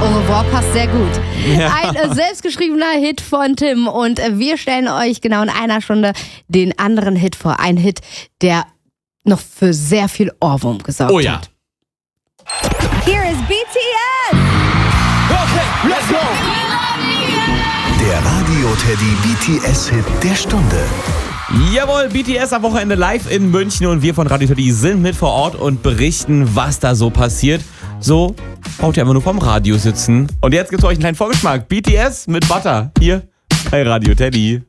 Au revoir passt sehr gut. Ja. Ein selbstgeschriebener Hit von Tim und wir stellen euch genau in einer Stunde den anderen Hit vor. Ein Hit, der noch für sehr viel Ohrwurm gesorgt Oh ja. hat. Here is BTS! Okay, let's go! Der Radio-Teddy BTS-Hit der Stunde. Jawohl, BTS am Wochenende live in München und wir von Radio Teddy sind mit vor Ort und berichten, was da so passiert. So braucht ihr einfach nur vorm Radio sitzen. Und jetzt gibt's euch einen kleinen Vorgeschmack. BTS mit Butter hier bei Radio Teddy.